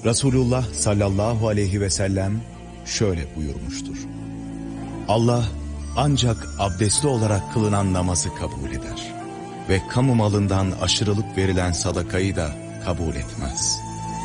Resulullah sallallahu aleyhi ve sellem şöyle buyurmuştur. Allah ancak abdestli olarak kılınan namazı kabul eder ve kamu malından aşırılık verilen sadakayı da kabul etmez.